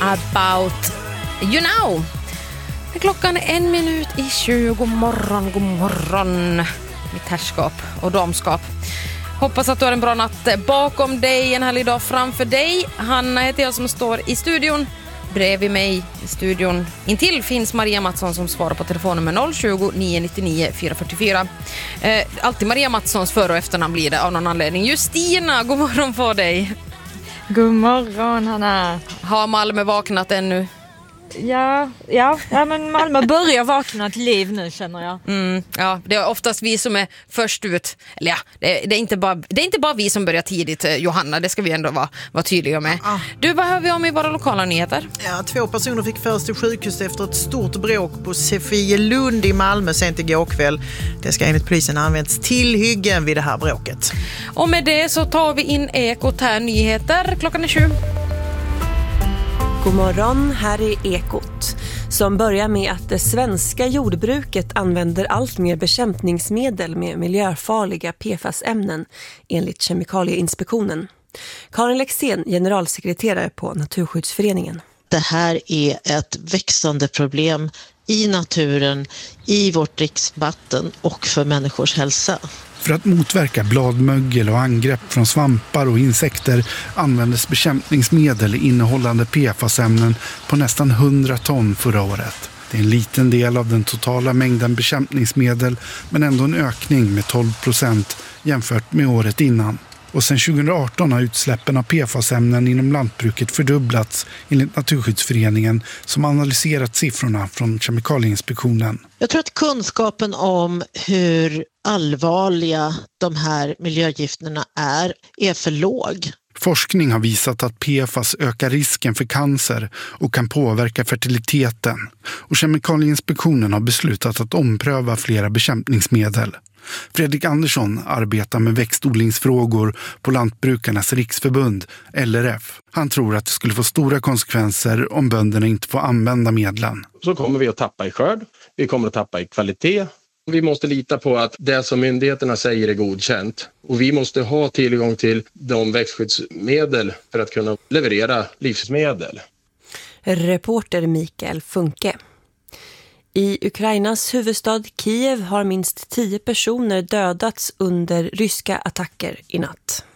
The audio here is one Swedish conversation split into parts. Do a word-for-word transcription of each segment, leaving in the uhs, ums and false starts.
About You Know. Klockan är en minut i tjugo. God morgon, god morgon. Mitt herrskap och damskap. Hoppas att du har en bra natt bakom dig, en härlig dag framför dig. Hanna heter jag som står i studion. Bredvid mig i studion intill finns Maria Mattsson som svarar på telefonen med noll tjugo, nio nittionio, fyra fyrtiofyra. Eh, alltid Maria Mattssons för- och efternamn blir det av någon anledning. Justina, god morgon på dig. God morgon, Hanna. Har Malmö vaknat ännu? Ja, ja, ja, men Malmö börjar vakna till liv nu, känner jag. Mm, ja, det är oftast vi som är först ut. Eller ja, det är, det är, inte, bara, det är inte bara vi som börjar tidigt, Johanna. Det ska vi ändå vara, vara tydliga med. Ah. Du, vad hör vi om i våra lokala nyheter? Ja, två personer fick föras till sjukhus efter ett stort bråk på Sofielund i Malmö sent igår kväll. Det ska enligt polisen använts till hyggen vid det här bråket. Och med det så tar vi in Ekot här, nyheter. Klockan är sju. God morgon, här är Ekot, som börjar med att det svenska jordbruket använder allt mer bekämpningsmedel med miljöfarliga P F A S-ämnen enligt Kemikalieinspektionen. Karin Lexén, generalsekreterare på Naturskyddsföreningen. Det här är ett växande problem i naturen, i vårt dricksvatten och för människors hälsa. För att motverka bladmögel och angrepp från svampar och insekter användes bekämpningsmedel innehållande P F A S-ämnen på nästan hundra ton förra året. Det är en liten del av den totala mängden bekämpningsmedel, men ändå en ökning med tolv procent jämfört med året innan. Och sedan tjugoarton har utsläppen av P F A S-ämnen inom lantbruket fördubblats enligt Naturskyddsföreningen som analyserat siffrorna från Kemikalieinspektionen. Jag tror att kunskapen om hur allvarliga de här miljögifterna är, är för låg. Forskning har visat att P F A S ökar risken för cancer och kan påverka fertiliteten. Och Kemikalieinspektionen har beslutat att ompröva flera bekämpningsmedel. Fredrik Andersson arbetar med växtodlingsfrågor på Lantbrukarnas riksförbund, L R F. Han tror att det skulle få stora konsekvenser om bönderna inte får använda medlen. Så kommer vi att tappa i skörd, vi kommer att tappa i kvalitet. Vi måste lita på att det som myndigheterna säger är godkänt. Och vi måste ha tillgång till de växtskyddsmedel för att kunna leverera livsmedel. Reporter Mikael Funke. I Ukrainas huvudstad Kiev har minst tio personer dödats under ryska attacker i natt.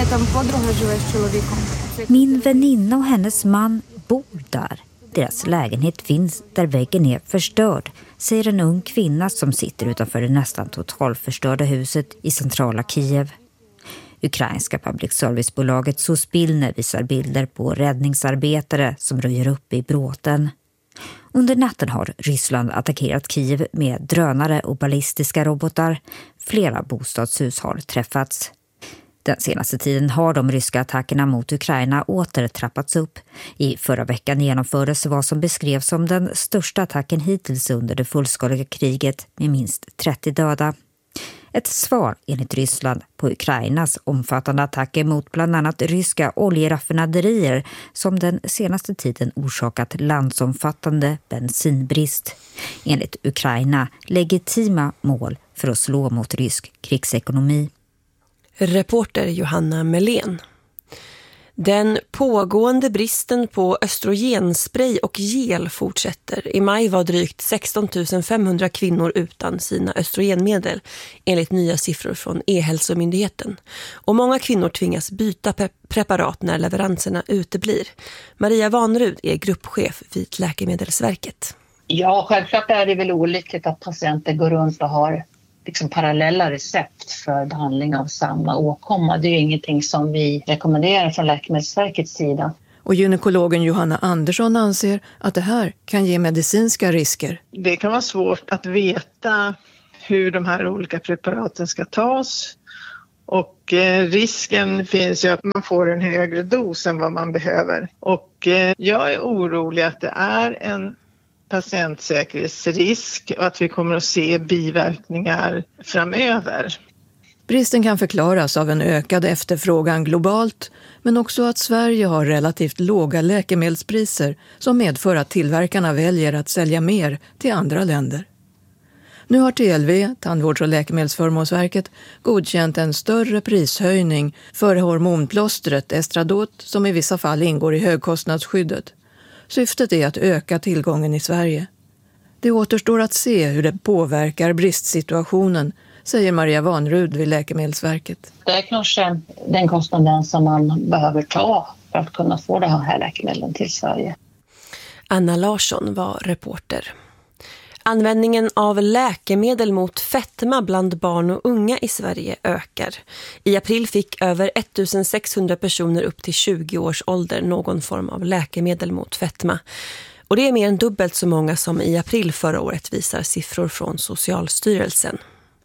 Min väninna och hennes man bor där. Deras lägenhet finns där väggen är förstörd, säger en ung kvinna som sitter utanför det nästan totalförstörda huset i centrala Kiev. Ukrainska public service-bolaget Suspilne visar bilder på räddningsarbetare som röjer upp i bråten. Under natten har Ryssland attackerat Kiev med drönare och ballistiska robotar. Flera bostadshus har träffats. Den senaste tiden har de ryska attackerna mot Ukraina åter trappats upp. I förra veckan genomfördes vad som beskrevs som den största attacken hittills under det fullskaliga kriget med minst trettio döda. Ett svar enligt Ryssland på Ukrainas omfattande attacker mot bland annat ryska oljeraffinaderier som den senaste tiden orsakat landsomfattande bensinbrist. Enligt Ukraina legitima mål för att slå mot rysk krigsekonomi. Reporter Johanna Melén. Den pågående bristen på östrogenspray och gel fortsätter. I maj var drygt sexton tusen femhundra kvinnor utan sina östrogenmedel enligt nya siffror från E-hälsomyndigheten. Och många kvinnor tvingas byta pe- preparat när leveranserna uteblir. Maria Vanrud är gruppchef vid Läkemedelsverket. Ja, självklart är det väl olyckligt att patienter går runt och har liksom parallella recept för behandling av samma åkomma. Det är ju ingenting som vi rekommenderar från Läkemedelsverkets sida. Och gynekologen Johanna Andersson anser att det här kan ge medicinska risker. Det kan vara svårt att veta hur de här olika preparaten ska tas. Och eh, risken finns ju att man får en högre dos än vad man behöver. Och eh, jag är orolig att det är en patientsäkerhetsrisk och att vi kommer att se biverkningar framöver. Bristen kan förklaras av en ökad efterfrågan globalt, men också att Sverige har relativt låga läkemedelspriser som medför att tillverkarna väljer att sälja mer till andra länder. Nu har T L V, Tandvårds- och läkemedelsförmånsverket, godkänt en större prishöjning för hormonplåstret Estradot som i vissa fall ingår i högkostnadsskyddet. Syftet är att öka tillgången i Sverige. Det återstår att se hur det påverkar bristsituationen, säger Maria Vanrud vid Läkemedelsverket. Det är kanske den kostnaden som man behöver ta för att kunna få det här läkemedlen till Sverige. Anna Larsson var reporter. Användningen av läkemedel mot fetma bland barn och unga i Sverige ökar. I april fick över sextonhundra personer upp till tjugo års ålder någon form av läkemedel mot fetma. Och det är mer än dubbelt så många som i april förra året, visar siffror från Socialstyrelsen.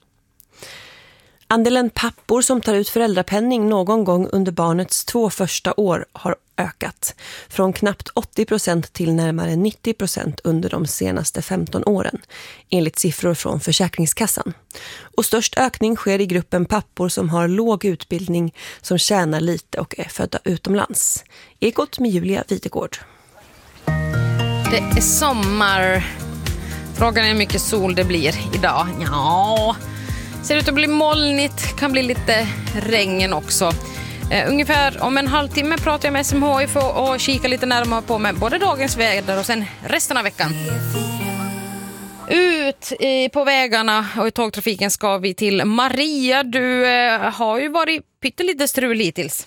Andelen pappor som tar ut föräldrapenning någon gång under barnets två första år har ökat. Från knappt åttio procent till närmare nittio procent under de senaste femton åren, enligt siffror från Försäkringskassan. Och störst ökning sker i gruppen pappor som har låg utbildning, som tjänar lite och är födda utomlands. Ekot med Julia Witegård. Det är sommar. Frågan är hur mycket sol det blir idag. Ja, ser ut att bli molnigt, kan bli lite regn också. Uh, ungefär om en halvtimme pratar jag med S M H I för att kika lite närmare på med både dagens väder och sen resten av veckan. Ut i, på vägarna och i tågtrafiken ska vi till Maria. Du uh, har ju varit pyttelite strul hittills.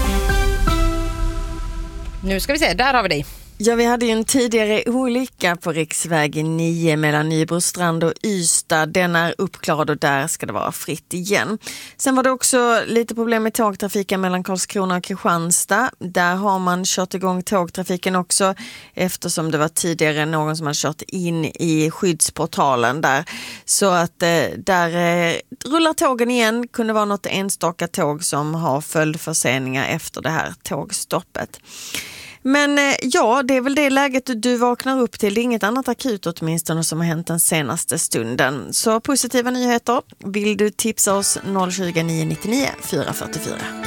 Nu ska vi se, där har vi dig. Ja, vi hade ju en tidigare olycka på riksväg nio mellan Nybrostrand och Ystad. Den är uppklarad och där ska det vara fritt igen. Sen var det också lite problem med tågtrafiken mellan Karlskrona och Kristianstad. Där har man kört igång tågtrafiken också eftersom det var tidigare någon som hade kört in i skyddsportalen där. Så att eh, där eh, rullar tågen igen. Kunde vara något enstaka tåg som har följdförseningar efter det här tågstoppet. Men ja, det är väl det läget du vaknar upp till. Det är inget annat akut åtminstone som har hänt den senaste stunden. Så positiva nyheter. Vill du tipsa oss noll tjugo, nio nio nio, fyra fyra fyra.